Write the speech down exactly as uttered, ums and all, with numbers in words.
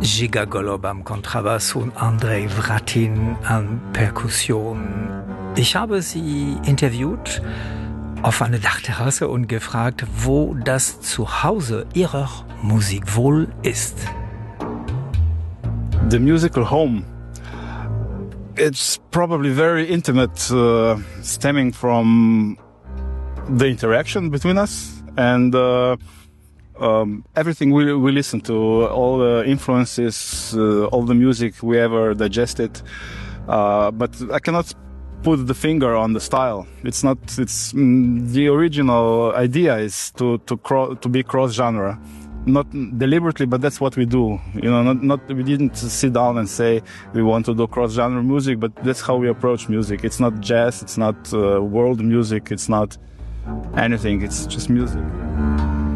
Giga Golob am Kontrabass und Andrei Vratin an Perkussion. Ich habe sie interviewt auf einer Dachterrasse und gefragt, wo das Zuhause ihrer Musik wohl ist. The musical home. It's probably very intimate, uh, stemming from the interaction between us and uh, um, everything we, we listen to, all the influences, uh, all the music we ever digested. Uh, but I cannot put the finger on the style. It's not. It's mm, the original idea is to to cro- to be cross genre. Not deliberately, but that's what we do. You know, not, not we didn't sit down and say we want to do cross-genre music, but that's how we approach music. It's not jazz, it's not uh, world music, it's not anything. It's just music.